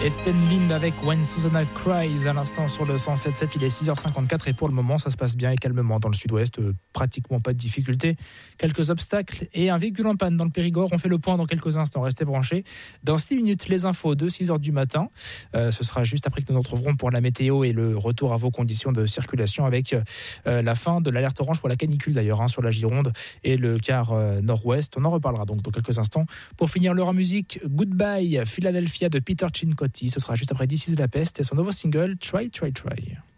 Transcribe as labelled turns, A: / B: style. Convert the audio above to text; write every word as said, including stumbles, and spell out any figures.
A: Espen Lind avec When Susanna Cries à l'instant sur le cent sept sept. Il est six heures cinquante-quatre et pour le moment ça se passe bien et calmement dans le sud-ouest, euh, pratiquement pas de difficultés, quelques obstacles et un véhicule en panne dans le Périgord. On fait le point dans quelques instants, restez branchés. Dans six minutes les infos de six heures du matin, euh, ce sera juste après que nous nous retrouverons pour la météo et le retour à vos conditions de circulation avec euh, la fin de l'alerte orange pour la canicule d'ailleurs hein, sur la Gironde et le quart euh, nord-ouest. On en reparlera donc dans quelques instants. Pour finir l'heure en musique, Goodbye Philadelphia de Peter Cincotti. Ce sera juste après This Is La Peste et son nouveau single Try Try Try.